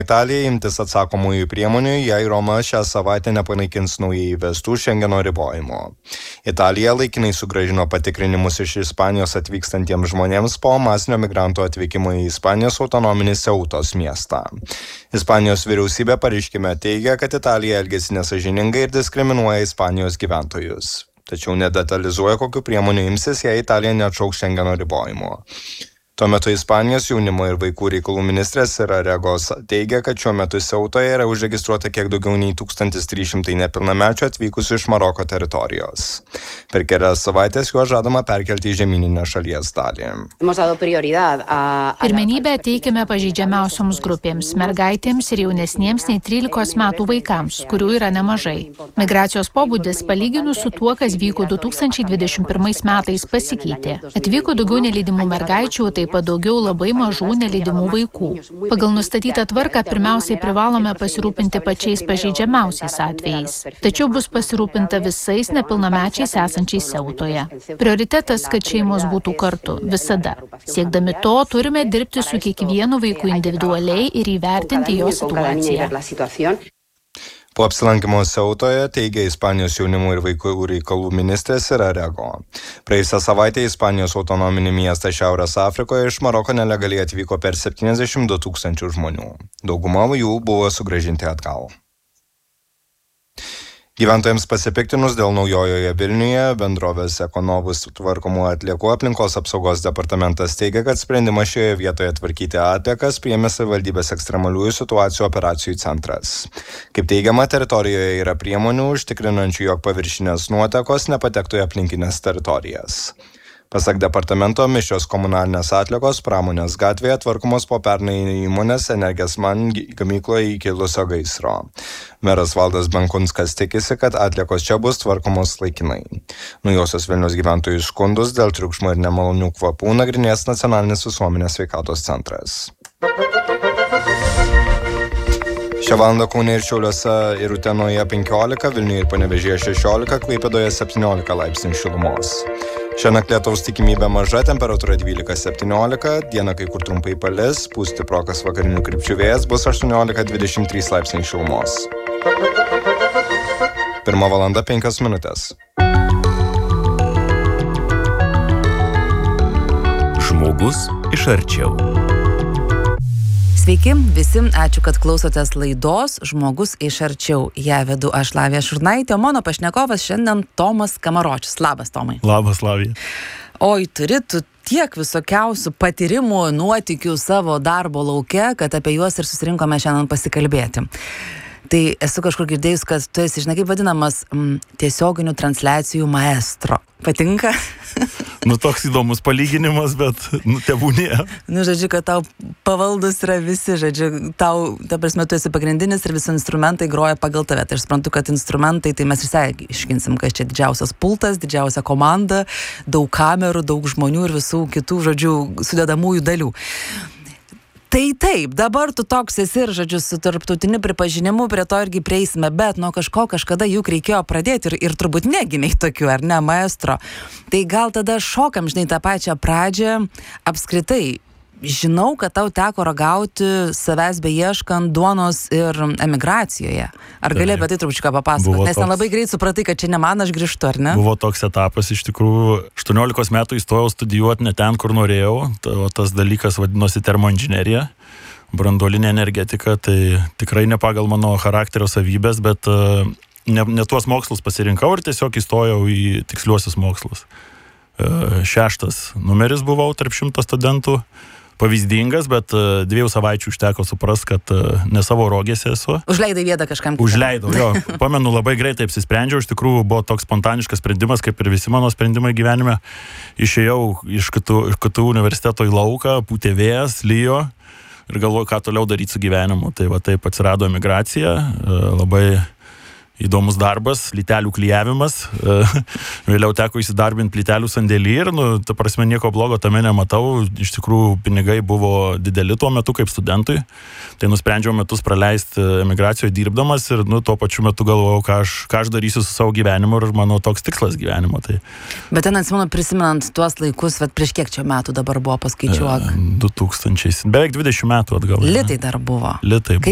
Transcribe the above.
Italija imtis atsakomųjų priemonių, jei Roma šią savaitę nepanaikins naujai įvestų Šengeno ribojimo. Italija laikinai sugrąžino patikrinimus iš Ispanijos atvykstantiems žmonėms po masinio migrantų atvykimo į Ispanijos autonominį Ceutos miestą. Ispanijos vyriausybė pareiškime teigia, kad Italija elgiasi nesąžiningai ir diskriminuoja Ispanijos gyventojus. Tačiau nedetalizuoja, kokių priemonių imsis, jei Italija neatšauks Šengeno ribojimo. Tuo metu Ispanijos jaunimo ir vaikų reikalų ministrės Regos teigia, kad šiuo metu Ceutoje yra užregistruota kiek daugiau nei 1300 nepilnamečių atvykusių iš Maroko teritorijos. Per kelias savaitės juos žadama perkelti į žemyninę šalies dalį. Pirmenybę teikiame pažeidžiamiausioms grupėms – mergaitėms ir jaunesniems nei 13 metų vaikams, kurių yra nemažai. Migracijos pobūdis palyginus su tuo, kas vyko 2021 metais, pasikeitė. Atvyko daugiau nelydimų mergaičių, taip pat daugiau labai mažų nelydimų vaikų. Pagal nustatytą tvarką pirmiausiai privalome pasirūpinti pačiais pažeidžiamiausiais atvejais. Tačiau bus pasirūpinta visais nepilnamečiais esančiais Ceutoje. Prioritetas, kad šeimos būtų kartu, visada. Siekdami to, turime dirbti su kiekvienu vaiku individualiai ir įvertinti jo situaciją. Po apsilankimo Ceutoje teigia Ispanijos jaunimo ir vaikų reikalų ministrės Rego. Praėjusią savaitę Ispanijos autonominį miestą Šiaurės Afrikoje iš Maroko nelegaliai atvyko per 72 000 žmonių. Dauguma jų buvo sugrąžinti atgal. Gyventojams pasipiktinus dėl naujojoje Vilniuje bendrovės Ekonovus tvarkomų atliekų aplinkos apsaugos departamentas teigia, kad sprendimą šioje vietoje tvarkyti atliekas priėmė savivaldybės ekstremaliųjų situacijų operacijų centras. Kaip teigiama, teritorijoje yra priemonių užtikrinančių, jog paviršinės nuotekos nepatektų į aplinkinės teritorijas. Pasak departamento, mišrios komunalinės atliekos pramonės gatvėje tvarkomos po pernai įmonės Energesman gamykloje įkilusio gaisro. Meras Valdas Benkunskas tikisi, kad atliekos čia bus tvarkomos laikinai. Naujosios Vilniaus gyventojų skundus dėl triukšmo ir nemalonių kvapų nagrinės Nacionalinis visuomenės sveikatos centras. Šią valandą Kaune ir Šiauliuose ir Utenoje 15, Vilniuje ir Panevėžyje 16, Klaipėdoje 17 laipsnių šilumos. Šiąnakt lietaus tikimybė maža, temperatūra 12-17, dieną kai kur trumpai palis, pūs stiprokas vakarinių krypčių vėjas, bus 18-23 laipsniai šilumos. 1:05 minutės. Žmogus iš arčiau. Sveiki visi, ačiū, kad klausotės laidos Žmogus iš arčiau. Ja vedu aš Lavija Šurnaitė, o mano pašnekovas šiandien Tomas Kamaročius. Labas, Tomai. Labas, Lavija. Oi, turi tu tiek visokiausių patyrimų, nuotykių savo darbo lauke, kad apie juos ir susirinkome šiandien pasikalbėti. Tai esu kažkur girdėjus, kad tu esi, žinai, kaip vadinamas tiesioginių transliacijų maestro. Patinka? Toks įdomus palyginimas, bet, tebūnie. Žodžiu, kad tau pavaldus yra visi, žodžiu, tau, ta prasme, tu esi pagrindinis ir visi instrumentai groja pagal tave. Tai aš suprantu, kad instrumentai, tai mes visai iškinsim, kad čia didžiausias pultas, didžiausia komanda, daug kamerų, daug žmonių ir visų kitų, žodžiu, sudedamųjų dalių. Tai taip, dabar tu toks esi ir, žodžiu, su tarptautiniu pripažinimu, prie to irgi prieisime, bet nuo kažko kažkada juk reikėjo pradėti ir turbūt negimiai tokių, ar ne, maestro. Tai gal tada šokam, žinai, tą pačią pradžią apskritai. Žinau, kad tau teko ragauti savęs beieškant duonos ir emigracijoje. Ar gali apie tai trupučiuką papasakoti? Nes labai greit supratai, kad čia ne man, aš grįžtu, ar ne? Buvo toks etapas, iš tikrųjų, 18 metų įstojau studijuoti ne ten, kur norėjau. O tas dalykas vadinosi termoinžinerija, branduolinė energetika. Tai tikrai ne pagal mano charakterio savybės, bet ne tuos mokslus pasirinkau ir tiesiog įstojau į tiksliuosius mokslus. 6 numeris buvau tarp 100 studentų. Pavyzdingas, bet 2 savaičių užteko suprast, kad ne savo rogėse esu. Užleidai vietą kažkam kitam. Užleidau, jo. Pamenu, labai greitai apsisprendžiau, iš tikrųjų buvo toks spontaniškas sprendimas, kaip ir visi mano sprendimai gyvenime. Išėjau iš KTU universiteto į lauką, pūtė vėjas, lijo ir galvoju, ką toliau daryti su gyvenimu. Tai va taip atsirado emigracija, labai įdomus darbas, plytelių klijavimas. Vėliau teko įsidarbinti plytelių sandėlį ir, ta prasme, nieko blogo tame nematau. Iš tikrųjų, pinigai buvo dideli tuo metu kaip studentui. Tai nusprendžiau metus praleisti emigracijoje dirbdamas ir, tuo pačiu metu galvojau, ką aš darysiu su savo gyvenimu ir mano toks tikslas gyvenimo. Tai. Bet ten atsimenu, prisimenant tuos laikus, prieš kiek čia metų dabar buvo, paskaičiuok? 2000, beveik 20 metų atgal. Litai dar buvo. Litai buvo.